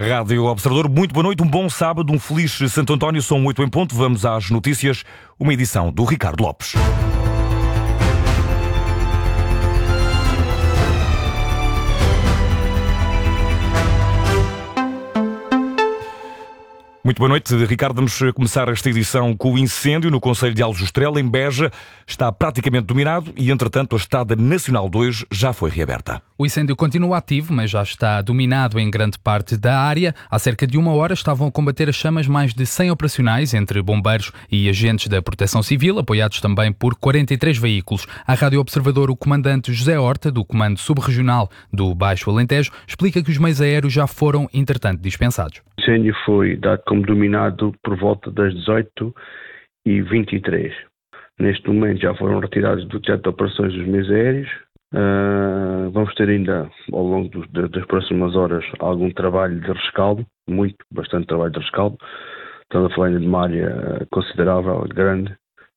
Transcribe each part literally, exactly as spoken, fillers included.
Rádio Observador, muito boa noite, um bom sábado, um feliz Santo António, são oito em ponto, vamos às notícias, uma edição do Ricardo Lopes. Muito boa noite, Ricardo. Vamos começar esta edição com o incêndio no concelho de Aljustrel, em Beja. Está praticamente dominado e, entretanto, a Estrada Nacional dois já foi reaberta. O incêndio continua ativo, mas já está dominado em grande parte da área. Há cerca de uma hora estavam a combater as chamas mais de cem operacionais entre bombeiros e agentes da Proteção Civil, apoiados também por quarenta e três veículos. À Rádio Observador, o comandante José Horta, do Comando Subregional do Baixo Alentejo, explica que os meios aéreos já foram, entretanto, dispensados. O incêndio foi dado como dominado por volta das dezoito e vinte e três. Neste momento já foram retirados do teatro de operações dos meios aéreos. Uh, vamos ter ainda, ao longo dos, das próximas horas, algum trabalho de rescaldo, muito, bastante trabalho de rescaldo. Estamos a falar ainda de uma área considerável, grande,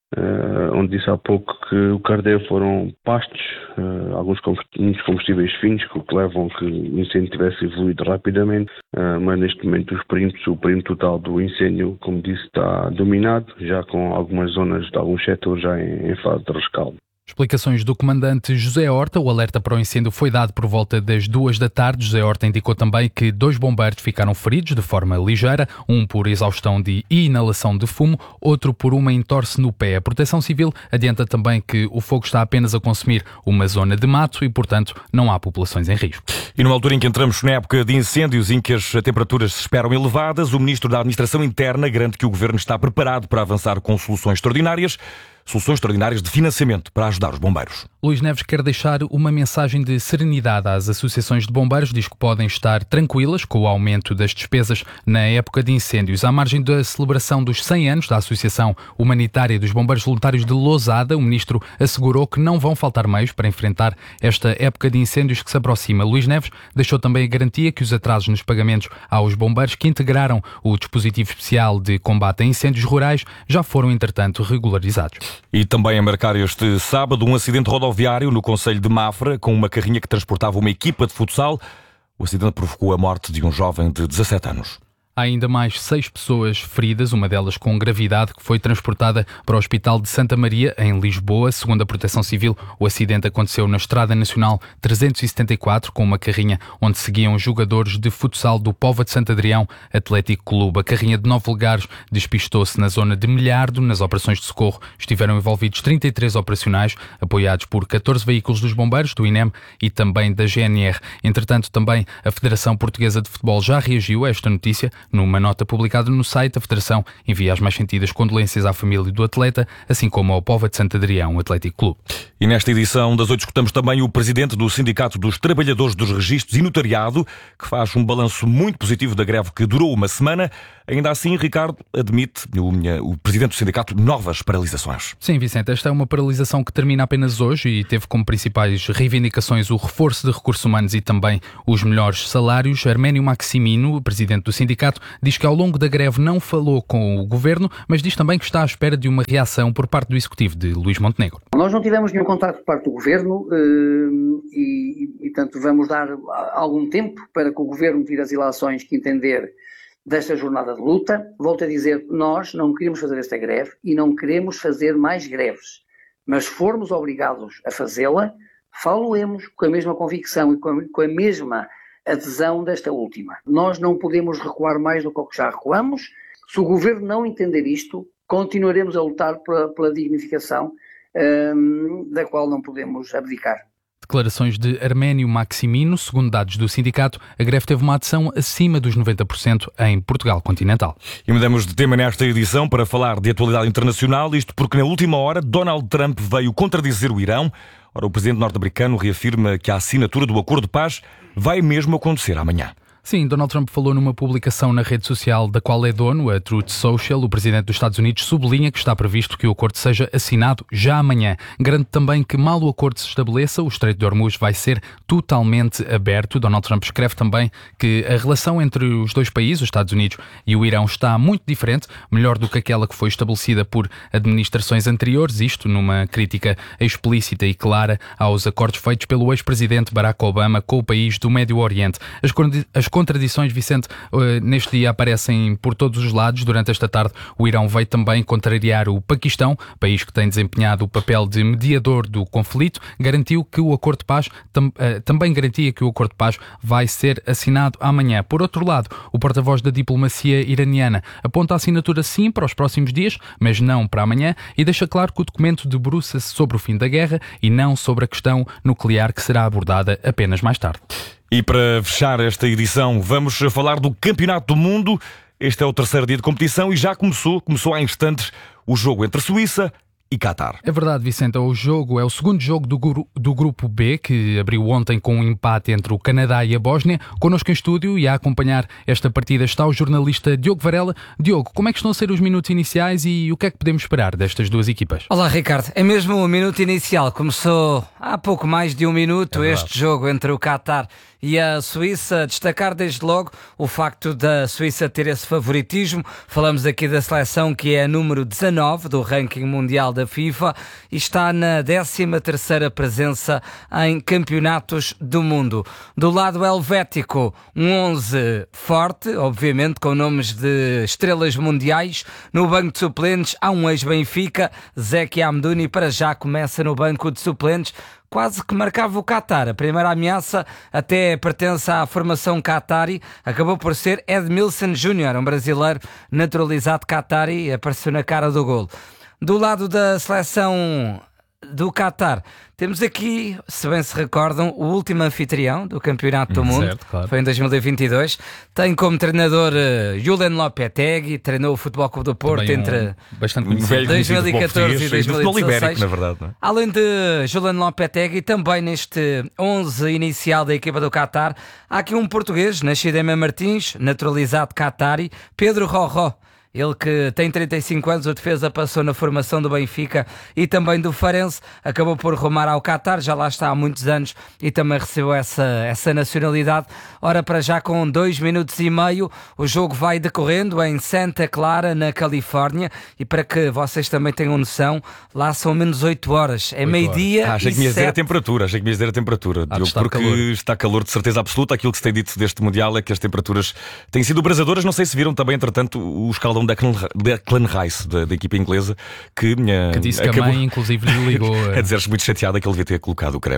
uh, onde disse há pouco que o que ardeu foram pastos, uh, alguns combustíveis finos, que levam que o incêndio tivesse evoluído rapidamente, uh, mas neste momento os perímetros, o perímetro total do incêndio, como disse, está dominado, já com algumas zonas de alguns setores já em, em fase de rescaldo. Explicações do comandante José Horta. O alerta para o incêndio foi dado por volta das duas da tarde. José Horta indicou também que dois bombeiros ficaram feridos de forma ligeira, um por exaustão de e inalação de fumo, outro por uma entorse no pé. A Proteção Civil adianta também que o fogo está apenas a consumir uma zona de mato e, portanto, não há populações em risco. E numa altura em que entramos na época de incêndios, em que as temperaturas se esperam elevadas, o Ministro da Administração Interna garante que o Governo está preparado para avançar com soluções extraordinárias, soluções extraordinárias de financiamento para ajudar os bombeiros. Luís Neves quer deixar uma mensagem de serenidade às associações de bombeiros. Diz que podem estar tranquilas com o aumento das despesas na época de incêndios. À margem da celebração dos cem anos da Associação Humanitária dos Bombeiros Voluntários de Lousada, o Ministro assegurou que não vão faltar meios para enfrentar esta época de incêndios que se aproxima. Luís Neves deixou também a garantia que os atrasos nos pagamentos aos bombeiros que integraram o dispositivo especial de combate a incêndios rurais já foram, entretanto, regularizados. E também a marcar este sábado um acidente rodoviário no concelho de Mafra com uma carrinha que transportava uma equipa de futsal. O acidente provocou a morte de um jovem de dezassete anos. Há ainda mais seis pessoas feridas, uma delas com gravidade, que foi transportada para o Hospital de Santa Maria, em Lisboa. Segundo a Proteção Civil, o acidente aconteceu na Estrada Nacional trezentos e setenta e quatro, com uma carrinha onde seguiam jogadores de futsal do Póvoa de Santo Adrião Atlético Clube. A carrinha de nove lugares despistou-se na zona de Milhardo. Nas operações de socorro estiveram envolvidos trinta e três operacionais, apoiados por catorze veículos dos bombeiros, do I N E M e também da G N R. Entretanto, também a Federação Portuguesa de Futebol já reagiu a esta notícia. Numa nota publicada no site, a Federação envia as mais sentidas condolências à família do atleta, assim como ao Póvoa de Santo Adrião Atlético Clube. E nesta edição das oito escutamos também o presidente do Sindicato dos Trabalhadores dos Registros e Notariado, que faz um balanço muito positivo da greve que durou uma semana. Ainda assim, Ricardo, admite o, o presidente do sindicato novas paralisações. Sim, Vicente, esta é uma paralisação que termina apenas hoje e teve como principais reivindicações o reforço de recursos humanos e também os melhores salários. Arménio Maximino, presidente do sindicato, diz que ao longo da greve não falou com o governo, mas diz também que está à espera de uma reação por parte do executivo de Luís Montenegro. Nós não tivemos nenhum contacto por parte do governo e, e, portanto, vamos dar algum tempo para que o governo tire as ilações que entender desta jornada de luta. Volto a dizer, nós não queremos fazer esta greve e não queremos fazer mais greves, mas se formos obrigados a fazê-la, falo-emos com a mesma convicção e com a, com a mesma adesão desta última. Nós não podemos recuar mais do que o que já recuamos. Se o governo não entender isto, continuaremos a lutar pela, pela dignificação hum, da qual não podemos abdicar. Declarações de Arménio Maximino. Segundo dados do sindicato, a greve teve uma adesão acima dos noventa por cento em Portugal continental. E mudamos de tema nesta edição para falar de atualidade internacional, isto porque na última hora Donald Trump veio contradizer o Irão. Ora, o presidente norte-americano reafirma que a assinatura do acordo de paz vai mesmo acontecer amanhã. Sim, Donald Trump falou numa publicação na rede social da qual é dono, a Truth Social. O presidente dos Estados Unidos sublinha que está previsto que o acordo seja assinado já amanhã. Garante também que, mal o acordo se estabeleça, o Estreito de Hormuz vai ser totalmente aberto. Donald Trump escreve também que a relação entre os dois países, os Estados Unidos e o Irão, está muito diferente, melhor do que aquela que foi estabelecida por administrações anteriores, isto numa crítica explícita e clara aos acordos feitos pelo ex-presidente Barack Obama com o país do Médio Oriente. As, as contradições, Vicente, neste dia aparecem por todos os lados. Durante esta tarde, o Irão veio também contrariar o Paquistão, país que tem desempenhado o papel de mediador do conflito, garantiu que o acordo de paz, tam, também garantia que o acordo de paz vai ser assinado amanhã. Por outro lado, o porta-voz da diplomacia iraniana aponta a assinatura sim para os próximos dias, mas não para amanhã, e deixa claro que o documento debruça-se sobre o fim da guerra e não sobre a questão nuclear, que será abordada apenas mais tarde. E para fechar esta edição, vamos falar do Campeonato do Mundo. Este é o terceiro dia de competição e já começou, começou há instantes, o jogo entre Suíça e Qatar. É verdade, Vicente. O jogo é o segundo jogo do, gru- do Grupo B, que abriu ontem com um empate entre o Canadá e a Bósnia. Connosco em estúdio e a acompanhar esta partida está o jornalista Diogo Varela. Diogo, como é que estão a ser os minutos iniciais e o que é que podemos esperar destas duas equipas? Olá, Ricardo. É mesmo o minuto inicial. Começou há pouco mais de um minuto é este jogo entre o Qatar e a Suíça. Destacar desde logo o facto da Suíça ter esse favoritismo. Falamos aqui da seleção que é a número dezanove do ranking mundial da FIFA e está na décima terceira presença em campeonatos do mundo. Do lado helvético, um onze forte, obviamente com nomes de estrelas mundiais. No banco de suplentes há um ex-Benfica, Zeki Amdouni, para já começa no banco de suplentes. Quase que marcava o Qatar. A primeira ameaça até pertence à formação qatari. Acabou por ser Edmilson Júnior, um brasileiro naturalizado qatari, apareceu na cara do golo. Do lado da seleção do Qatar, temos aqui, se bem se recordam, o último anfitrião do Campeonato do Mundo, certo, claro. Foi em dois mil e vinte e dois. Tem como treinador uh, Julen Lopetegui, treinou o Futebol Clube do Porto Também entre um bastante Um velho dois mil e conhecido catorze e futebol português, dois mil e do futebol dezesseis. ibérico, na verdade, não é? Além de Julen Lopetegui, também neste onze inicial da equipa do Qatar, há aqui um português, nascido em Mem Martins, naturalizado qatari, Pedro Rorró. Ele que tem trinta e cinco anos, o defesa passou na formação do Benfica e também do Farense, acabou por rumar ao Qatar, já lá está há muitos anos e também recebeu essa, essa nacionalidade. Ora, para já com dois minutos e meio, o jogo vai decorrendo em Santa Clara, na Califórnia, e para que vocês também tenham noção, lá são menos oito horas, é meio-dia Ah, achei que me e ias dizer a sete. temperatura, achei que me ias dizer a temperatura, Há de Diogo, estar porque calor. está calor de certeza absoluta. Aquilo que se tem dito deste Mundial é que as temperaturas têm sido abrasadoras. Não sei se viram também, entretanto, o escaldão da Declan Rice, da, da equipa inglesa, que, minha, Que disse que acabou a mãe, inclusive, lhe ligou. a dizer-se muito chateada que ele devia ter colocado o creme.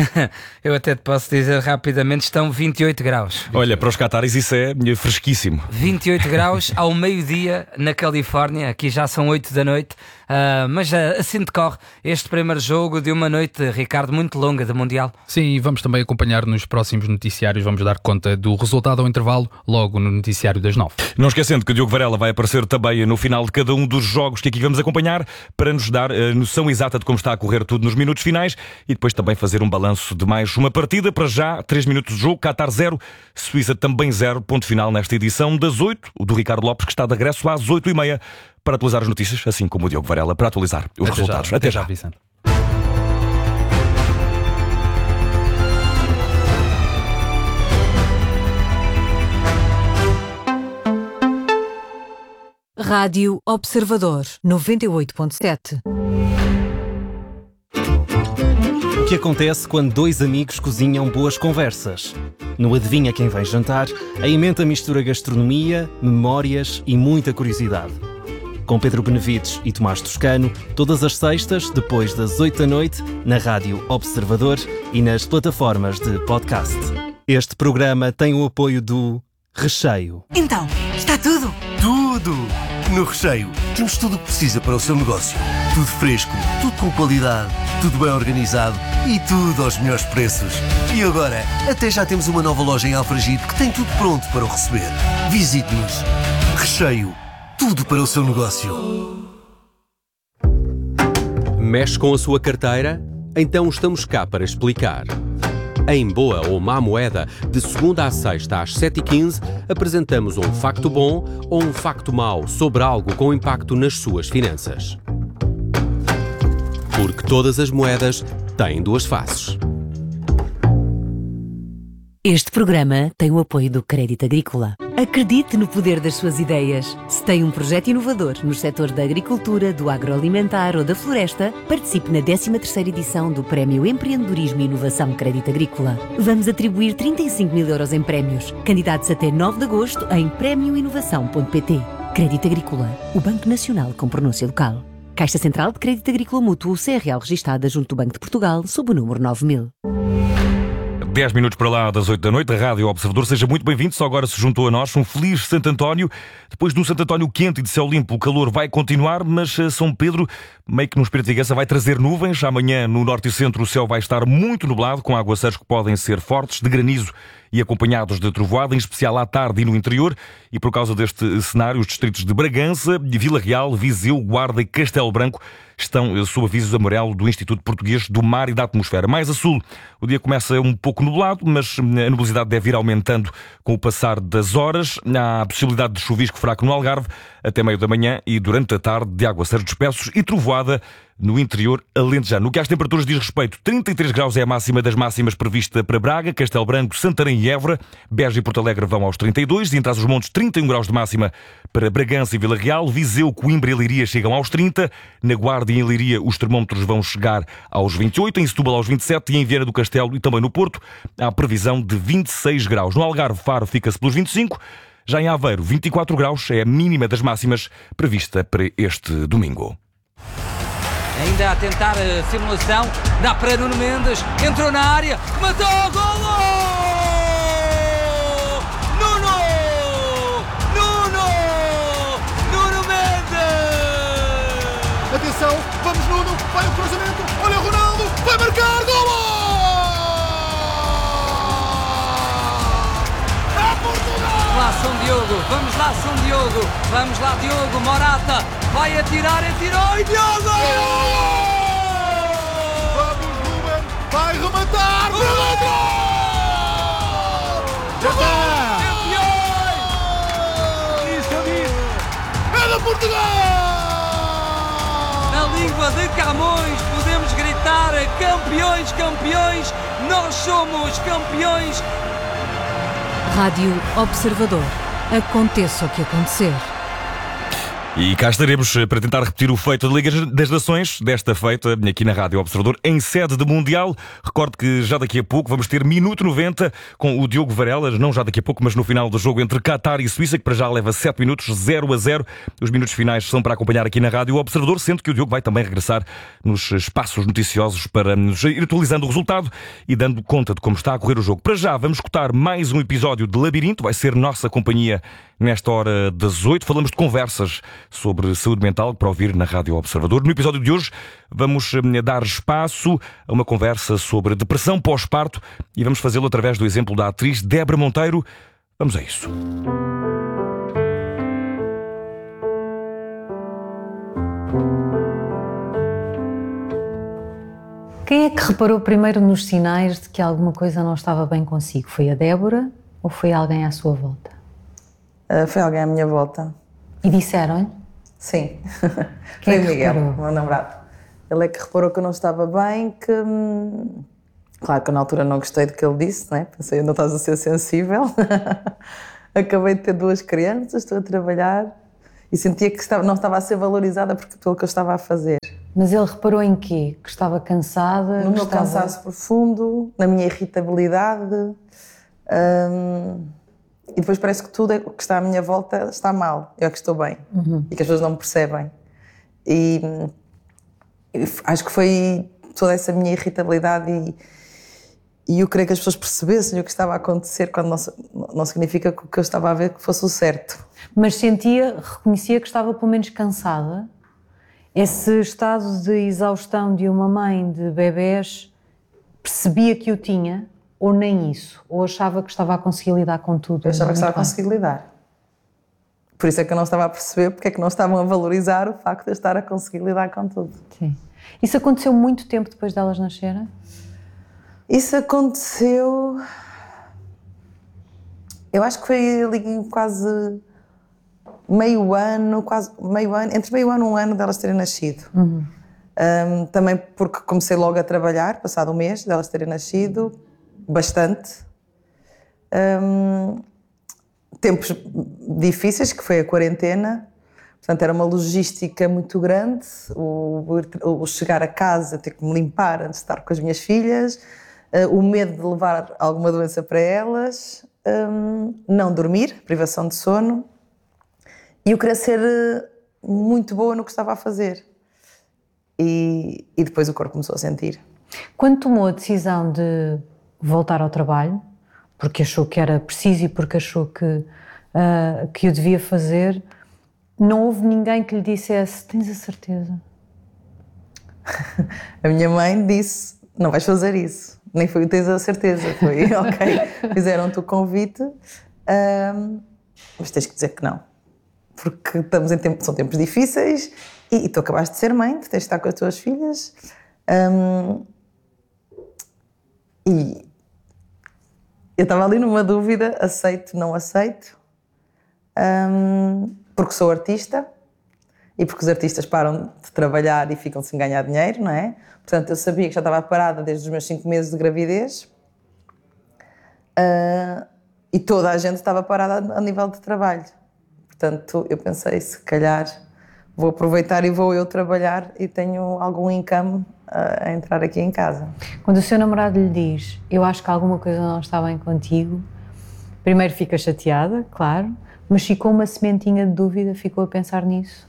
Eu até te posso dizer rapidamente, estão vinte e oito graus. Olha, para os cataris isso é minha, fresquíssimo. vinte e oito graus ao meio-dia na Califórnia, aqui já são oito da noite, uh, mas uh, assim decorre este primeiro jogo de uma noite, Ricardo, muito longa de Mundial. Sim, e vamos também acompanhar nos próximos noticiários, vamos dar conta do resultado ao intervalo, logo no noticiário das nove. Não esquecendo que o Diogo Varela vai aparecer também no final de cada um dos jogos que aqui vamos acompanhar, para nos dar a noção exata de como está a correr tudo nos minutos finais e depois também fazer um balanço de mais uma partida. Para já, três minutos de jogo, Qatar zero, Suíça também zero, ponto final nesta edição das oito, o do Ricardo Lopes, que está de regresso às oito e meia para atualizar as notícias, assim como o Diogo Varela para atualizar os Até resultados. Já, Até, até já. já, Vicente. Rádio Observador, noventa e oito ponto sete. O que acontece quando dois amigos cozinham boas conversas? No Adivinha Quem Vem Jantar, a emenda mistura gastronomia, memórias e muita curiosidade. Com Pedro Benevides e Tomás Toscano, todas as sextas, depois das oito da noite, na Rádio Observador e nas plataformas de podcast. Este programa tem o apoio do Recheio. Então, está tudo? Tudo! No Recheio temos tudo o que precisa para o seu negócio. Tudo fresco, tudo com qualidade, tudo bem organizado e tudo aos melhores preços. E agora, até já temos uma nova loja em Alfragide que tem tudo pronto para o receber. Visite-nos. Recheio. Tudo para o seu negócio. Mexe com a sua carteira? Então estamos cá para explicar. Em Boa ou Má Moeda, de segunda à sexta às sete e quinze, apresentamos um facto bom ou um facto mau sobre algo com impacto nas suas finanças. Porque todas as moedas têm duas faces. Este programa tem o apoio do Crédito Agrícola. Acredite no poder das suas ideias. Se tem um projeto inovador no setor da agricultura, do agroalimentar ou da floresta, participe na décima terceira edição do Prémio Empreendedorismo e Inovação Crédito Agrícola. Vamos atribuir trinta e cinco mil euros em prémios. Candidatos até nove de agosto em prémio inovação ponto pt. Crédito Agrícola, o Banco Nacional com pronúncia local. Caixa Central de Crédito Agrícola Mútuo, C R L registada junto do Banco de Portugal, sob o número nove mil. dez minutos para lá das oito da noite, a Rádio Observador. Seja muito bem-vindo, só agora se juntou a nós. Um feliz Santo António. Depois de um Santo António quente e de céu limpo, o calor vai continuar, mas São Pedro, meio que no espírito de vingança, vai trazer nuvens. Amanhã, no norte e centro, o céu vai estar muito nublado, com aguaceiros que podem ser fortes, de granizo e acompanhados de trovoada, em especial à tarde e no interior. E por causa deste cenário, os distritos de Bragança, Vila Real, Viseu, Guarda e Castelo Branco estão sob aviso amarelo do Instituto Português do Mar e da Atmosfera. Mais a sul, o dia começa um pouco nublado, mas a nubosidade deve ir aumentando com o passar das horas. Há a possibilidade de chuvisco fraco no Algarve até meio da manhã e durante a tarde de aguaceiros dispersos e trovoada no interior alentejano. No que às temperaturas diz respeito, trinta e três graus é a máxima das máximas prevista para Braga, Castelo Branco, Santarém e Évora. Beja e Porto Alegre vão aos trinta e dois, e em Trás-os-Montes trinta e um graus de máxima para Bragança e Vila Real. Viseu, Coimbra e Leiria chegam aos trinta. Na Guarda e em Leiria os termómetros vão chegar aos vinte e oito, em Setúbal aos vinte e sete e em Viana do Castelo e também no Porto há previsão de vinte e seis graus. No Algarve, Faro fica-se pelos vinte e cinco. Já em Aveiro, vinte e quatro graus é a mínima das máximas prevista para este domingo. Ainda a tentar a simulação, dá para Nuno Mendes, entrou na área, matou o golo! Nuno! Nuno! Nuno Mendes! Atenção, vamos Nuno, vai o cruzamento, olha o Ronaldo, vai marcar, golo! É Portugal! Vamos lá, São Diogo, vamos lá, São Diogo, vamos lá, Diogo, Morata, vai atirar, atirou e Diogo! Vamos, Ruben, vai rematar, para dentro! Já está! Campeões! Isso eu disse! É da Portugal! Na língua de Camões podemos gritar campeões, campeões, nós somos campeões! Rádio Observador. Aconteça o que acontecer. E cá estaremos para tentar repetir o feito da Liga das Nações, desta feita aqui na Rádio Observador, em sede de Mundial. Recordo que já daqui a pouco vamos ter Minuto noventa com o Diogo Varela, não já daqui a pouco, mas no final do jogo entre Qatar e Suíça, que para já leva sete minutos, zero a zero. Os minutos finais são para acompanhar aqui na Rádio Observador, sendo que o Diogo vai também regressar nos espaços noticiosos para nos ir atualizando o resultado e dando conta de como está a correr o jogo. Para já vamos escutar mais um episódio de Labirinto, vai ser nossa companhia nesta hora das oito. Falamos de conversas sobre saúde mental para ouvir na Rádio Observador. No episódio de hoje vamos dar espaço a uma conversa sobre depressão pós-parto e vamos fazê-lo através do exemplo da atriz Débora Monteiro. Vamos a isso. Quem é que reparou primeiro nos sinais de que alguma coisa não estava bem consigo? Foi a Débora ou foi alguém à sua volta? Uh, foi alguém à minha volta. E disseram-lhe? Sim. Quem foi o Miguel, reparou? o meu namorado. Ele é que reparou que eu não estava bem, que... Hum, claro que eu na altura não gostei do que ele disse, né? Pensei, não estás a ser sensível. Acabei de ter duas crianças, estou a trabalhar e sentia que estava, não estava a ser valorizada porque, pelo que eu estava a fazer. Mas ele reparou em quê? Que estava cansada? No meu estava... cansaço profundo, na minha irritabilidade. Hum, e depois parece que tudo o que está à minha volta está mal. Eu é que estou bem. Uhum. E que as pessoas não me percebem. E, e acho que foi toda essa minha irritabilidade e, e eu queria que as pessoas percebessem o que estava a acontecer quando não, não significa que o que eu estava a ver que fosse o certo. Mas sentia, reconhecia que estava pelo menos cansada? Esse estado de exaustão de uma mãe de bebés, percebia que o tinha ou nem isso? Ou achava que estava a conseguir lidar com tudo? Eu achava que estava a conseguir lidar. Por isso é que eu não estava a perceber porque é que não estavam a valorizar o facto de eu estar a conseguir lidar com tudo. Sim. Isso aconteceu muito tempo depois delas nascerem? Isso aconteceu... Eu acho que foi ali quase... meio ano, quase meio ano, entre meio ano e um ano delas terem nascido. Uhum. Um, também porque comecei logo a trabalhar, passado um mês delas terem nascido, bastante. Um, tempos difíceis, que foi a quarentena, portanto era uma logística muito grande, o, o chegar a casa, ter que me limpar antes de estar com as minhas filhas, uh, o medo de levar alguma doença para elas, um, não dormir, privação de sono, e eu queria ser muito boa no que estava a fazer. E, e depois o corpo começou a sentir. Quando tomou a decisão de voltar ao trabalho, porque achou que era preciso e porque achou que, uh, que o devia fazer, não houve ninguém que lhe dissesse: tens a certeza? A minha mãe disse: não vais fazer isso. Nem foi o tens a certeza, foi ok, fizeram-te o convite, um, mas tens que dizer que não. Porque estamos em tempo, são tempos difíceis e, e tu acabaste de ser mãe, tu tens de estar com as tuas filhas. Um, e eu estava ali numa dúvida, aceito, não aceito, um, porque sou artista e porque os artistas param de trabalhar e ficam sem ganhar dinheiro, não é? Portanto, eu sabia que já estava parada desde os meus cinco meses de gravidez uh, e toda a gente estava parada a nível de trabalho. Portanto, eu pensei, se calhar vou aproveitar e vou eu trabalhar e tenho algum income a entrar aqui em casa. Quando o seu namorado lhe diz: eu acho que alguma coisa não está bem contigo, primeiro fica chateada, claro, mas ficou uma sementinha de dúvida, ficou a pensar nisso?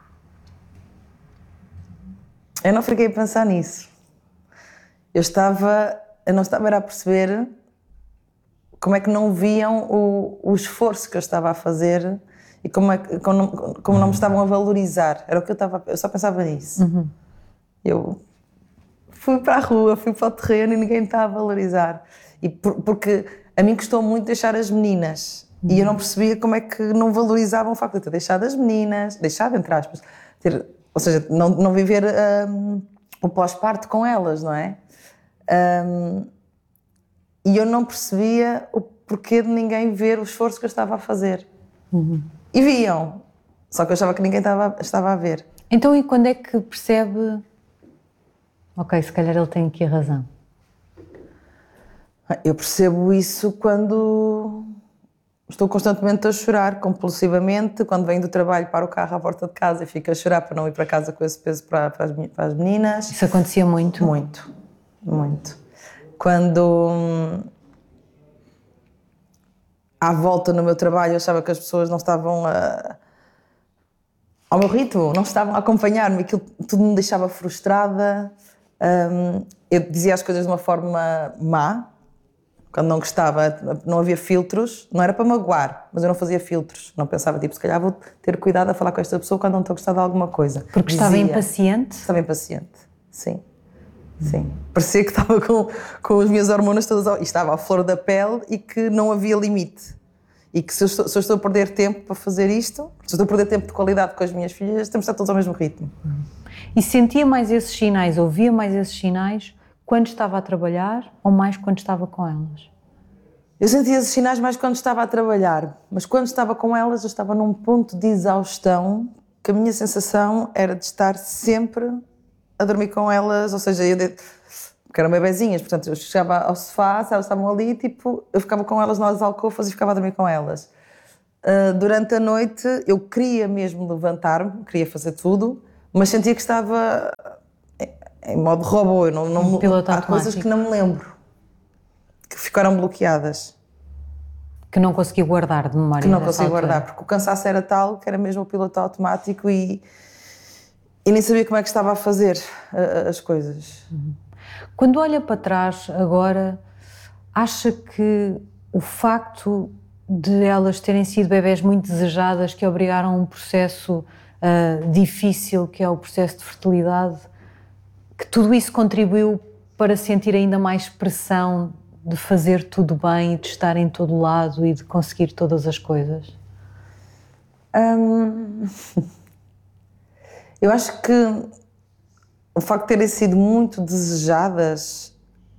Eu não fiquei a pensar nisso. Eu estava, eu não estava a perceber como é que não viam o, o esforço que eu estava a fazer e como, é, como, não, como não me estavam a valorizar. Era o que eu estava, eu só pensava nisso. Uhum. Eu fui para a rua, fui para o terreno e ninguém me está a valorizar. E por, porque a mim custou muito deixar as meninas. Uhum. E eu não percebia como é que não valorizavam o facto de ter deixado as meninas, deixado entre aspas, ter, ou seja, não, não viver um, o pós-parto com elas, não é? Um, e eu não percebia o porquê de ninguém ver o esforço que eu estava a fazer. Uhum. E viam, só que eu achava que ninguém estava, estava a ver. Então, e quando é que percebe: ok, se calhar ele tem aqui a razão? Eu percebo isso quando estou constantemente a chorar, compulsivamente, quando venho do trabalho, paro o carro à porta de casa e fico a chorar para não ir para casa com esse peso para, para, as, para as meninas. Isso acontecia muito? Muito, muito. Quando hum, à volta no meu trabalho eu achava que as pessoas não estavam a, ao meu ritmo, não estavam a acompanhar-me, aquilo tudo me deixava frustrada. Um, eu dizia as coisas de uma forma má, quando não gostava, não havia filtros, não era para magoar, mas eu não fazia filtros, não pensava, tipo, se calhar vou ter cuidado a falar com esta pessoa quando não estou a gostar de alguma coisa. Porque dizia, estava impaciente? Estava impaciente, sim. Sim. Parecia que estava com, com as minhas hormonas todas ao, e estava à flor da pele e que não havia limite. E que se eu, estou, se eu estou a perder tempo para fazer isto, se eu estou a perder tempo de qualidade com as minhas filhas, temos de estar todos ao mesmo ritmo. E sentia mais esses sinais, ouvia mais esses sinais quando estava a trabalhar ou mais quando estava com elas? Eu sentia esses sinais mais quando estava a trabalhar, mas quando estava com elas eu estava num ponto de exaustão que a minha sensação era de estar sempre a dormir com elas, ou seja, eu de... porque eram bebezinhas, portanto eu chegava ao sofá, elas estavam ali, tipo, eu ficava com elas nas alcofas e ficava a dormir com elas. Uh, durante a noite eu queria mesmo levantar-me, queria fazer tudo, mas sentia que estava em modo robô, eu não, não, um piloto há automático. Coisas que não me lembro, que ficaram bloqueadas. Que não consegui guardar de memória. Que não consegui altura. guardar, porque o cansaço era tal que era mesmo o piloto automático e, e nem sabia como é que estava a fazer uh, as coisas. Quando olha para trás agora, acha que o facto de elas terem sido bebés muito desejadas, que obrigaram a um processo uh, difícil, que é o processo de fertilidade, que tudo isso contribuiu para sentir ainda mais pressão de fazer tudo bem e de estar em todo lado e de conseguir todas as coisas? Hum, eu acho que o facto de terem sido muito desejadas,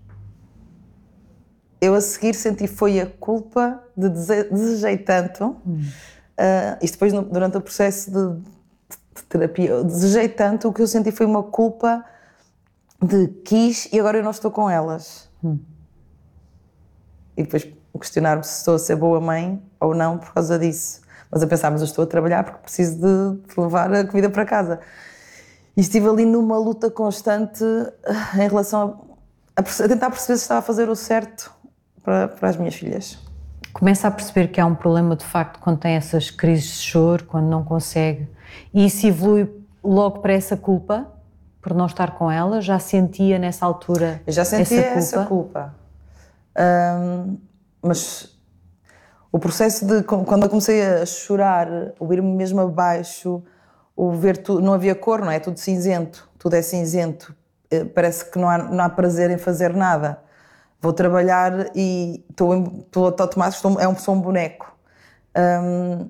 eu a seguir senti foi a culpa de dese desejei tanto, hum. uh, isto depois no, durante o processo de, de terapia, eu desejei tanto, o que eu senti foi uma culpa de quis e agora eu não estou com elas. Hum. E depois questionar-me se estou a ser boa mãe ou não por causa disso. Mas a pensar, mas eu estou a trabalhar porque preciso de, de levar a comida para casa. E estive ali numa luta constante em relação a, a tentar perceber se estava a fazer o certo para, para as minhas filhas. Começa a perceber que há um problema de facto quando tem essas crises de choro, quando não consegue. E isso evolui logo para essa culpa, por não estar com ela? Já sentia nessa altura eu já sentia essa culpa? Essa culpa. Um, mas o processo de, quando eu comecei a chorar, o ir-me mesmo abaixo, o ver tudo, não havia cor, não é? Tudo cinzento, tudo é cinzento. Parece que não há, não há prazer em fazer nada. Vou trabalhar e estou em piloto automático, estou, é um, sou um boneco. Um,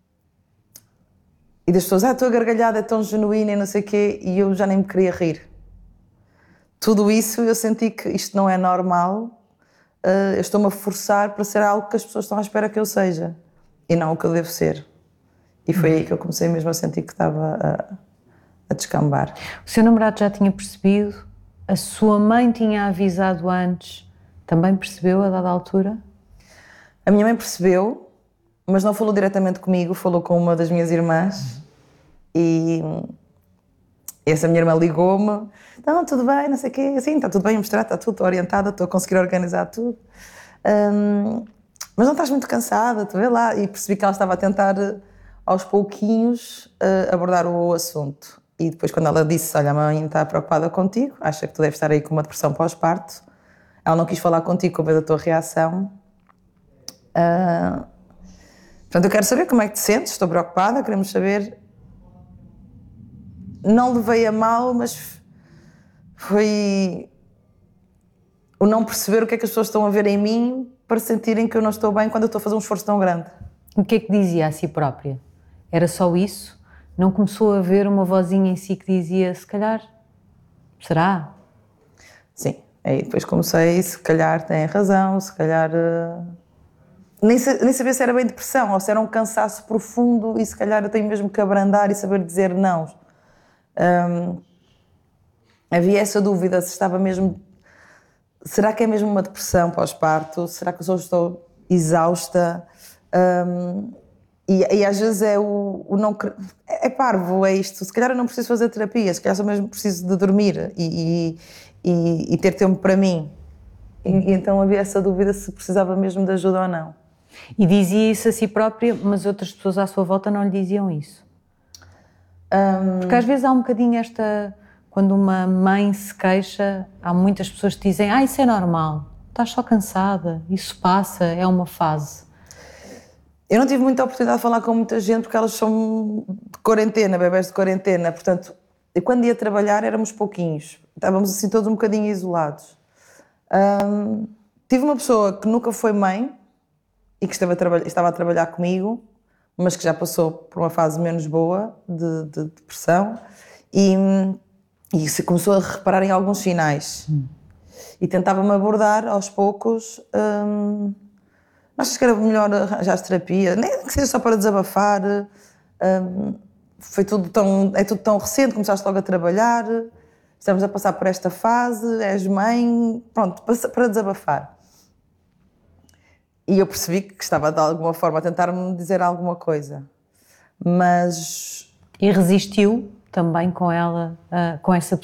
e das pessoas, ah, a tua gargalhada é tão genuína e não sei o quê, e eu já nem me queria rir. Tudo isso eu senti que isto não é normal, uh, eu estou-me a forçar para ser algo que as pessoas estão à espera que eu seja, e não o que eu devo ser. E foi aí que eu comecei mesmo a sentir que estava a, a descambar. O seu namorado já tinha percebido? A sua mãe tinha avisado antes? Também percebeu a dada altura? A minha mãe percebeu, mas não falou diretamente comigo, falou com uma das minhas irmãs. E essa minha irmã ligou-me. Não, tudo bem, não sei o quê. Sim, está tudo bem a mostrar, está tudo, estou orientada, estou a conseguir organizar tudo. Um, mas não estás muito cansada, tu vê lá. E percebi que ela estava a tentar, aos pouquinhos, uh, abordar o assunto. E depois quando ela disse, olha, a mãe está preocupada contigo, acha que tu deves estar aí com uma depressão pós-parto. Ela não quis falar contigo com medo da tua reação. Uh, portanto, eu quero saber como é que te sentes, estou preocupada, queremos saber. Não levei a mal, mas foi o não perceber o que é que as pessoas estão a ver em mim para sentirem que eu não estou bem quando eu estou a fazer um esforço tão grande. O que é que dizia a si própria? Era só isso? Não começou a ver uma vozinha em si que dizia, se calhar, será? Sim, aí depois comecei, se calhar tem razão, se calhar... Uh... Nem, nem sabia se era bem depressão ou se era um cansaço profundo e se calhar eu tenho mesmo que abrandar e saber dizer não. Um, havia essa dúvida se estava mesmo... Será que é mesmo uma depressão pós-parto? Será que eu só estou exausta? Um, e, e às vezes é o, o não... É, é parvo, é isto. Se calhar eu não preciso fazer terapia, se calhar só mesmo preciso de dormir e, e, e, e ter tempo para mim. E, e então havia essa dúvida se precisava mesmo de ajuda ou não. E dizia isso a si própria, mas outras pessoas à sua volta não lhe diziam isso? Um... Porque às vezes há um bocadinho esta... Quando uma mãe se queixa, há muitas pessoas que dizem, ah, isso é normal, estás só cansada, isso passa, é uma fase. Eu não tive muita oportunidade de falar com muita gente porque elas são de quarentena, bebés de quarentena, portanto, eu quando ia trabalhar éramos pouquinhos, estávamos assim todos um bocadinho isolados. Um, tive uma pessoa que nunca foi mãe e que estava a, traba- estava a trabalhar comigo, mas que já passou por uma fase menos boa de, de depressão e, e se começou a reparar em alguns sinais hum. e tentava-me abordar aos poucos. Um, achas que era melhor arranjar terapia, nem que seja só para desabafar? Um, foi tudo tão, é tudo tão recente, começaste logo a trabalhar, estamos a passar por esta fase, és mãe, pronto, para desabafar. E eu percebi que estava de alguma forma a tentar-me dizer alguma coisa, mas... E resistiu também com ela, uh, com essa